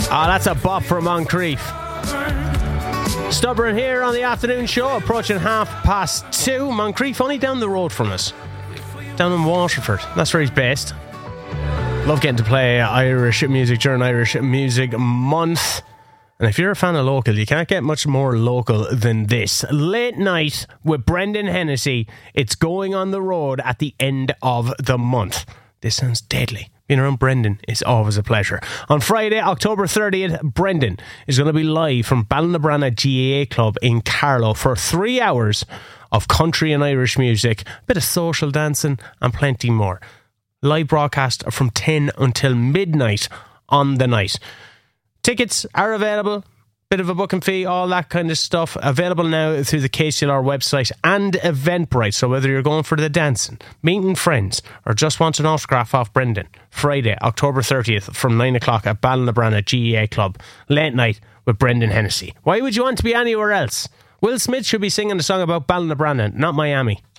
That's a bop for Moncrief. Stubborn here on the afternoon show, approaching 2:30. Moncrief only down the road from us, down in Waterford. That's where he's based. Love getting to play Irish music during Irish Music Month. And if you're a fan of local, you can't get much more local than this. Late Night with Brendan Hennessy. It's going on the road at the end of the month. This sounds deadly. Being around Brendan is always a pleasure. On Friday, October 30th, Brendan is going to be live from Ballinabranna GAA Club in Carlow for 3 hours of country and Irish music, a bit of social dancing and plenty more. Live broadcast from 10 until midnight on the night. Tickets are available. Bit of a booking fee, all that kind of stuff. Available now through the KCLR website and Eventbrite. So whether you're going for the dancing, meeting friends, or just want an autograph off Brendan, Friday, October 30th from 9 o'clock at Ballinabranna GAA Club. Late Night with Brendan Hennessy. Why would you want to be anywhere else? Will Smith should be singing a song about Ballinabranna, not Miami.